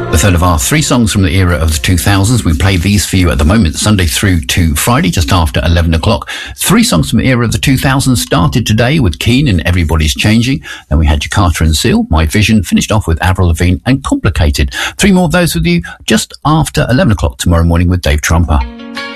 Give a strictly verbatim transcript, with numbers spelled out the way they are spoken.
The third of our three songs from the era of the two thousands. We play these for you at the moment, Sunday through to Friday, just after eleven o'clock. Three songs from the era of the two thousands started today with Keane and Everybody's Changing. Then we had Jakarta and Seal, My Vision, finished off with Avril Lavigne and Complicated. Three more of those with you just after eleven o'clock tomorrow morning with Dave Trumper.